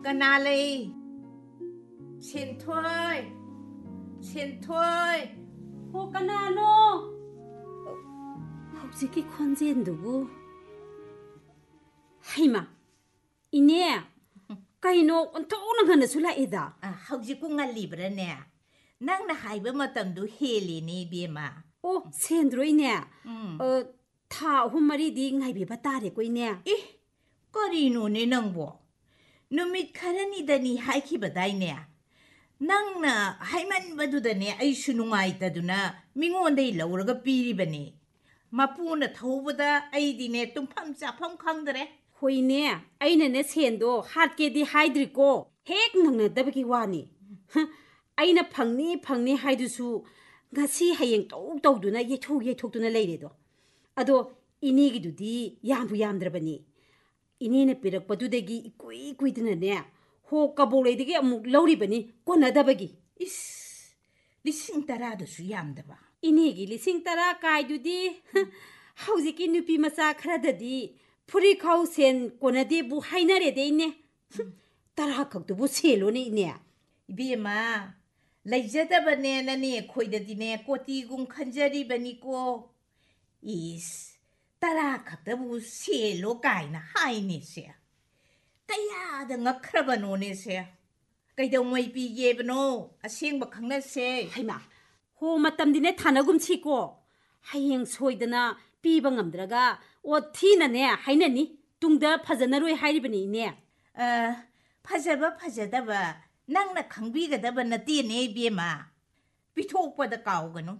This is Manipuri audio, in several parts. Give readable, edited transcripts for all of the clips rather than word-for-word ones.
Kanalay. Sentoy. Sentoy. Ho kanano? Hꯧziki khonjendubu. Haima. Ine. Kaino ontona ngana sula ida. Haujiku ngalibra ne. Nang na haiba matamdu heli ni bema. Oh, sendro ine. Tha humari di ngai bi batare ko ine. Korino ne nangbo. Numit karani dani haiki badai ne. Nang na haiman badudane ay sunungai taduna mingonday lauraga piri bane. Mapuna thawbada ay dine tumpham chapam khangdare. Hoine, aina ne sendo hatke di haidriko. Hek nangna dabaki wani. Aina phangni haidusu ngasi hayeng tawduna yethok duna leiredo. Ado inigi dudi yambu yamdrabani. Inina pirakpadudagi ikui ne. Ho kabolegi amuk lauribani konadabagi. Lising taradasu yamdaba. Inigi lising tara kaidudi. Hauziki nupi masa khradadi. Puri khau sen konade bu hainare de ine. Tara kaktubu selo ne ine. Ibema, laijadabane nane khoidadine koti gum khanjari bani ko. Tara kaktabu selo kaina haine se. Kaya da ngakrabano ne se. Kaidaw may piyebano, asing bakhangna se. Haima, ho matamdine thanagum chiko. Hayeng soidana piba ngamdraga o thina ne hainani tungda phajanaroi hairibani ne. Phajadaba nangna khangbigadaba nati ne bema. Pithokpada kaugano.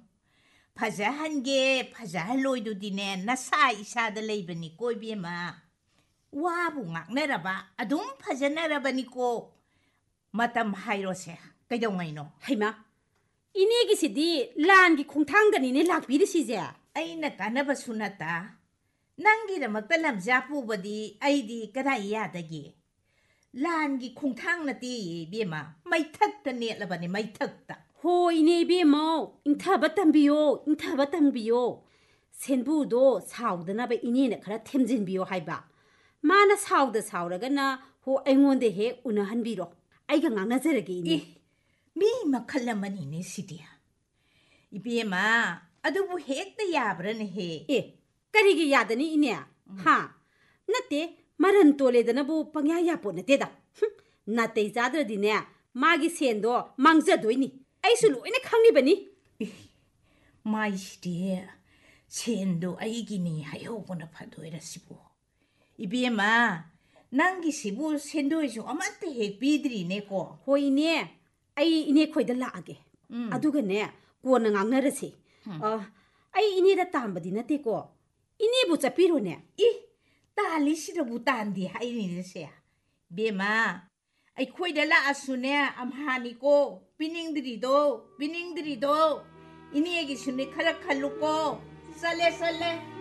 Phajahaloidudine nasa isada leibani ko bema. Wabu ngaknaraba adum phajanarabani ko. Matam hairose kaidaw ngaino. Haima, inegi sidi langi khongthangdani ne lakbiri sije. Aina kanaba sunata. Nangira magtalam japu badi aidi kadayadagi. Langi khongthang nati bema may thakta netlabani may thakta. Ho ine bemo ingthaba tambiyo. Senbu do saudana ba ine na khara themjinbiyo haiba. Mana sauragana ho aingonde he unahanbiro. Aiga ngangnazarage ine. Mi makhalamani ne sidia. Ibema adubu hekta yabrane he. Karigi yadani ine. Ha. Nate maran toledana bu pangya yapo nate da. Nate zadradine magi sendo mangjadoini. Aisu loina khanglibani. Mai sidia. Sendo aigini hayobona phadoira sibu. Ibema nangi sibu sendo isu amate he pidri ne ko. Hoine ai ine khoida laage. Aduga ne ko na ngangnarase. Ai ine da tambadi nate ko. Ine bu chapiro ne. Tali sirabu tandi haini se. Bema ai khoida la asune amhani ko piningdri do. Ine gi sune khara khaluko. Sale.